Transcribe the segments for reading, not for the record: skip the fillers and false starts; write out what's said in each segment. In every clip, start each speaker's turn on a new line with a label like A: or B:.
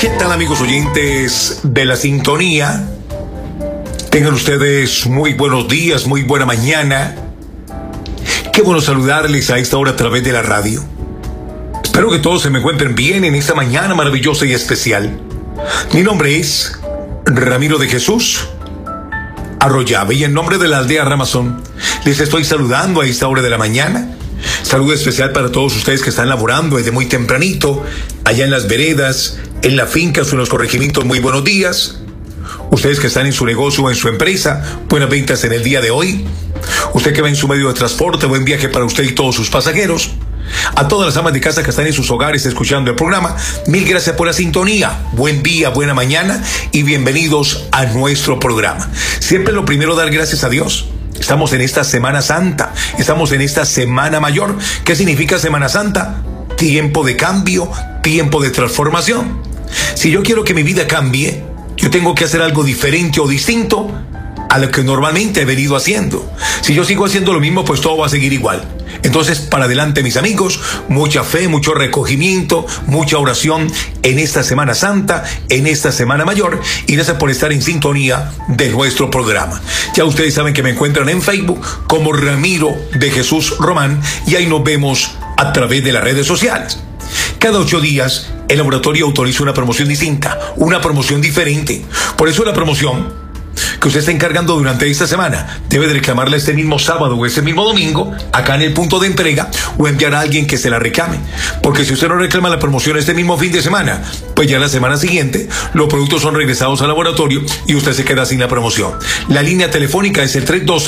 A: ¿Qué tal, amigos oyentes de la sintonía? Tengan ustedes muy buenos días, muy buena mañana. Qué bueno saludarles a esta hora a través de la radio. Espero que todos se me encuentren bien en esta mañana maravillosa y especial. Mi nombre es Ramiro de Jesús Arroyave y en nombre de la aldea Ramazón les estoy saludando a esta hora de la mañana. Saludo especial para todos ustedes que están laborando desde muy tempranito, allá en las veredas, en la finca o en los corregimientos. Muy buenos días. Ustedes que están en su negocio o en su empresa, buenas ventas en el día de hoy. Usted que va en su medio de transporte, buen viaje para usted y todos sus pasajeros. A todas las amas de casa que están en sus hogares escuchando el programa, mil gracias por la sintonía. Buen día, buena mañana y bienvenidos a nuestro programa. Siempre lo primero, dar gracias a Dios. Estamos en esta Semana Santa, estamos en esta Semana Mayor. ¿Qué significa Semana Santa? Tiempo de cambio, tiempo de transformación. Si yo quiero que mi vida cambie, yo tengo que hacer algo diferente o distinto a lo que normalmente he venido haciendo. Si yo sigo haciendo lo mismo, pues todo va a seguir igual. Entonces, para adelante, mis amigos, mucha fe, mucho recogimiento, mucha oración en esta Semana Santa, en esta Semana Mayor, y gracias por estar en sintonía de nuestro programa. Ya ustedes saben que me encuentran en Facebook como Ramiro de Jesús Román, y ahí nos vemos a través de las redes sociales. Cada 8 días, el laboratorio autoriza una promoción distinta, una promoción diferente. Por eso la promoción que usted está encargando durante esta semana debe de reclamarla este mismo sábado o este mismo domingo acá en el punto de entrega, o enviar a alguien que se la reclame, porque si usted no reclama la promoción este mismo fin de semana, pues ya la semana siguiente los productos son regresados al laboratorio y usted se queda sin la promoción. La línea telefónica es el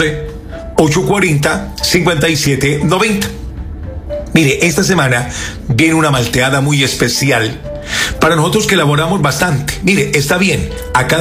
A: 312-840-5790. Mire, esta semana viene una malteada muy especial para nosotros que elaboramos bastante. Mire, está bien, acá